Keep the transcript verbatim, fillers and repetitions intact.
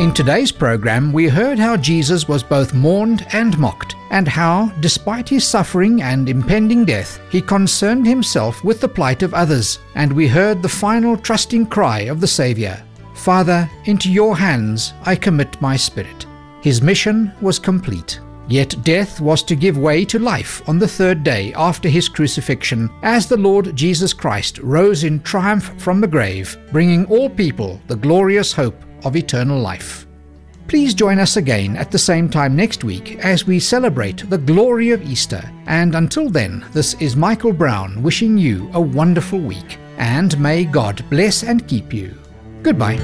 In today's program, we heard how Jesus was both mourned and mocked, and how, despite his suffering and impending death, he concerned himself with the plight of others, and we heard the final trusting cry of the Saviour, "Father, into your hands I commit my spirit." His mission was complete. Yet death was to give way to life on the third day after his crucifixion, as the Lord Jesus Christ rose in triumph from the grave, bringing all people the glorious hope of eternal life. Please join us again at the same time next week as we celebrate the glory of Easter. And until then, this is Michael Brown wishing you a wonderful week, and may God bless and keep you. Goodbye.